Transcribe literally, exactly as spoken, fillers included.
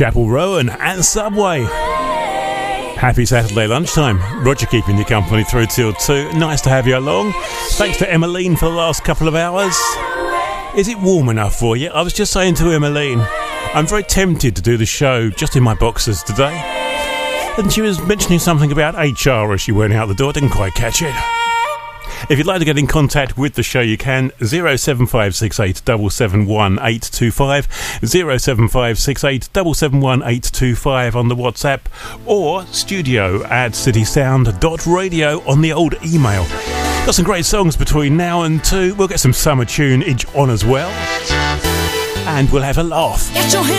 Chapel Rowan and Subway. Happy Saturday lunchtime. Roger keeping you company through till two. Nice to have you along. Thanks to Emmeline for the last couple of hours. Is it warm enough for you? I was just saying to Emmeline, I'm very tempted to do the show just in my boxers today. And she was mentioning something about H R as she went out the door. Didn't quite catch it. If you'd like to get in contact with the show, you can. zero seven five six eight seven seven one eight two five, zero seven five six eight seven seven one eight two five on the WhatsApp, or studio at citysound dot radio on the old email. Got some great songs between now and two. We'll get some summer tunage on as well, and we'll have a laugh. Get your hands